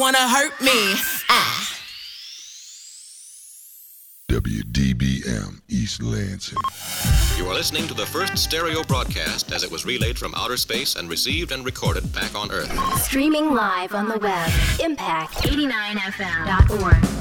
Wanna hurt me? WDBM East Lansing. You are listening to the first stereo broadcast as it was relayed from outer space and received and recorded back on Earth. Streaming live on the web. Impact89fm.org.